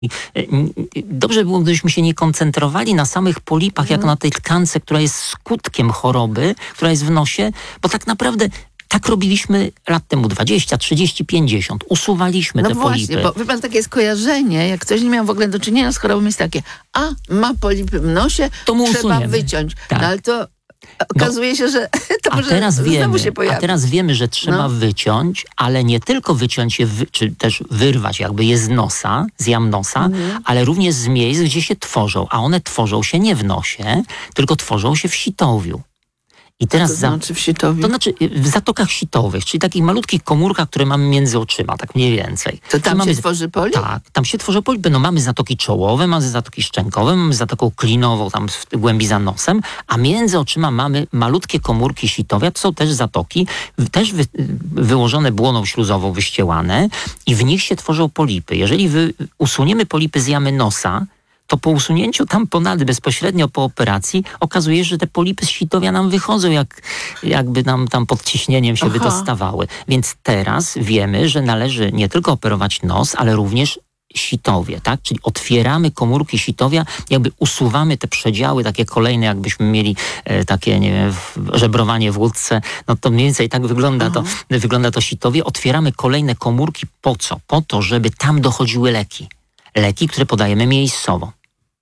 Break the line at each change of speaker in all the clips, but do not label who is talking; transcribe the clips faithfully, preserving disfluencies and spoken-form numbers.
Dobrze było, gdybyśmy się nie koncentrowali na samych polipach, jak na tej tkance, która jest skutkiem choroby, która jest w nosie, bo tak naprawdę tak robiliśmy lat temu dwadzieścia, trzydzieści, pięćdziesiąt. Usuwaliśmy
no
te
właśnie,
polipy.
Bo wie pan, takie skojarzenie, jak ktoś nie miał w ogóle do czynienia z chorobą, jest takie, a ma polipy w nosie,
to mu
trzeba
usuniemy.
wyciąć.
Tak.
No ale to okazuje no, się, że to
a
może
teraz
znowu
wiemy,
się pojawi.
A teraz wiemy, że trzeba no. wyciąć, ale nie tylko wyciąć je, wy, czy też wyrwać jakby je z nosa, z jam nosa, mhm. ale również z miejsc, gdzie się tworzą. A one tworzą się nie w nosie, tylko tworzą się w sitowiu. I teraz
to znaczy w sitowiu?
To znaczy w zatokach sitowych, czyli takich malutkich komórkach, które mamy między oczyma, tak mniej więcej.
To tam
mamy,
się tworzy polip?
Tak, tam się tworzy polipy. No mamy zatoki czołowe, mamy zatoki szczękowe, mamy zatoką klinową tam w głębi za nosem, a między oczyma mamy malutkie komórki sitowia, to są też zatoki, też wy, wyłożone błoną śluzową, wyściełane i w nich się tworzą polipy. Jeżeli wy, usuniemy polipy z jamy nosa, to po usunięciu tamponady bezpośrednio po operacji okazuje się, że te polipy z sitowia nam wychodzą, jak, jakby nam tam pod ciśnieniem się
Aha.
wydostawały. Więc teraz wiemy, że należy nie tylko operować nos, ale również sitowie, tak? Czyli otwieramy komórki sitowia, jakby usuwamy te przedziały, takie kolejne, jakbyśmy mieli e, takie, nie wiem, żebrowanie w łódce, no to mniej więcej tak wygląda to, wygląda to sitowie. Otwieramy kolejne komórki. Po co? Po to, żeby tam dochodziły leki. Leki, które podajemy miejscowo.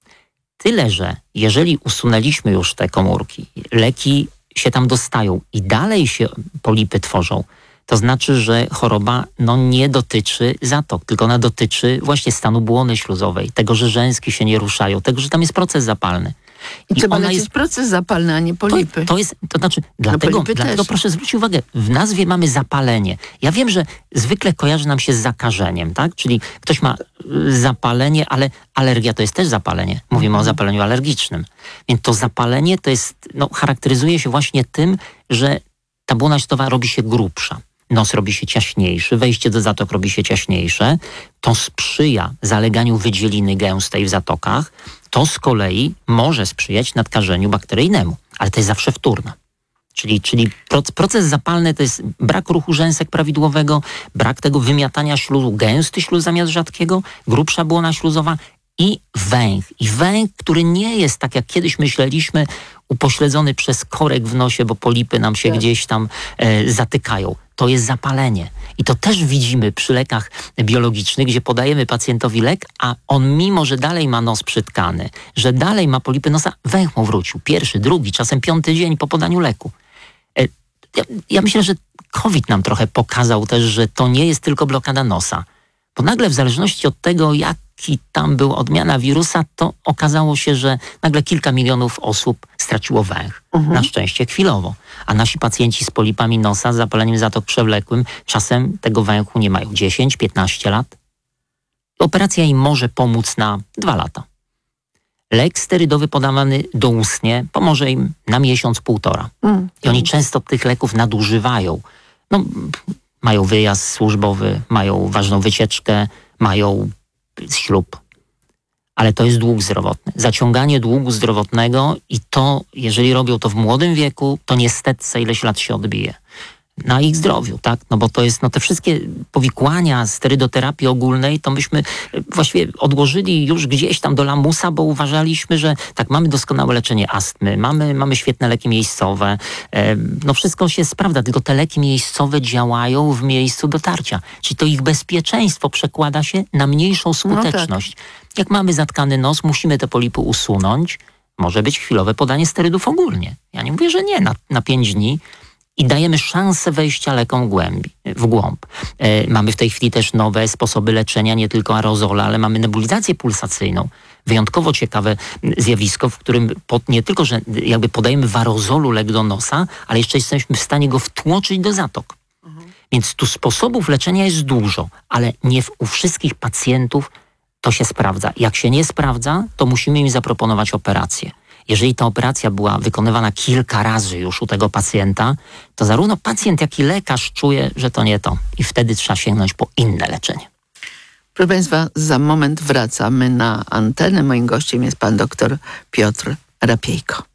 Tyle, że jeżeli usunęliśmy już te komórki, leki się tam dostają i dalej się polipy tworzą, to znaczy, że choroba no, nie dotyczy zatok, tylko ona dotyczy właśnie stanu błony śluzowej, tego, że rzęski się nie ruszają, tego, że tam jest proces zapalny.
I, I trzeba leczyć jest proces zapalny, a nie polipy.
To, to jest, to znaczy, dlatego,
no
dlatego proszę zwrócić uwagę, w nazwie mamy zapalenie. Ja wiem, że zwykle kojarzy nam się z zakażeniem, tak? Czyli ktoś ma zapalenie, ale alergia to jest też zapalenie. Mówimy mhm. o zapaleniu alergicznym. Więc to zapalenie to jest, no, charakteryzuje się właśnie tym, że ta błona śluzowa robi się grubsza. Nos robi się ciaśniejszy, wejście do zatok robi się ciaśniejsze. To sprzyja zaleganiu wydzieliny gęstej w zatokach. To z kolei może sprzyjać nadkażeniu bakteryjnemu, ale to jest zawsze wtórne. Czyli, czyli proces zapalny to jest brak ruchu rzęsek prawidłowego, brak tego wymiatania śluzu, gęsty śluz zamiast rzadkiego, grubsza błona śluzowa i węch. I węch, który nie jest, tak jak kiedyś myśleliśmy, upośledzony przez korek w nosie, bo polipy nam się tak. gdzieś tam e, zatykają. To jest zapalenie. I to też widzimy przy lekach biologicznych, gdzie podajemy pacjentowi lek, a on mimo, że dalej ma nos przytkany, że dalej ma polipy nosa, węch mu wrócił. Pierwszy, drugi, czasem piąty dzień po podaniu leku. E, ja, ja myślę, że COVID nam trochę pokazał też, że to nie jest tylko blokada nosa. Bo nagle w zależności od tego, jaki tam był odmiana wirusa, to okazało się, że nagle kilka milionów osób straciło węch. Mhm. Na szczęście chwilowo. A nasi pacjenci z polipami nosa, z zapaleniem zatok przewlekłym, czasem tego węchu nie mają dziesięć piętnaście lat. Operacja im może pomóc na dwa lata. Lek sterydowy podawany doustnie pomoże im na miesiąc, półtora. Mhm. I oni często tych leków nadużywają. No, mają wyjazd służbowy, mają ważną wycieczkę, mają ślub. Ale to jest dług zdrowotny. Zaciąganie długu zdrowotnego i to, jeżeli robią to w młodym wieku, to niestety za ileś lat się odbije. Na ich zdrowiu, tak? No bo to jest, no te wszystkie powikłania sterydoterapii ogólnej, to myśmy właściwie odłożyli już gdzieś tam do lamusa, bo uważaliśmy, że tak, mamy doskonałe leczenie astmy, mamy, mamy świetne leki miejscowe, e, no wszystko się sprawdza, tylko te leki miejscowe działają w miejscu dotarcia. Czyli to ich bezpieczeństwo przekłada się na mniejszą skuteczność. No tak. Jak mamy zatkany nos, musimy te polipy usunąć, może być chwilowe podanie sterydów ogólnie. Ja nie mówię, że nie, na, na pięć dni, i dajemy szansę wejścia lekom głębi, w głąb. E, mamy w tej chwili też nowe sposoby leczenia, nie tylko aerozola, ale mamy nebulizację pulsacyjną. Wyjątkowo ciekawe zjawisko, w którym pod, nie tylko, że jakby podajemy w aerozolu lek do nosa, ale jeszcze jesteśmy w stanie go wtłoczyć do zatok. Mhm. Więc tu sposobów leczenia jest dużo, ale nie w, u wszystkich pacjentów to się sprawdza. Jak się nie sprawdza, to musimy im zaproponować operację. Jeżeli ta operacja była wykonywana kilka razy już u tego pacjenta, to zarówno pacjent, jak i lekarz czuje, że to nie to. I wtedy trzeba sięgnąć po inne leczenie.
Proszę Państwa, za moment wracamy na antenę. Moim gościem jest pan doktor Piotr Rapiejko.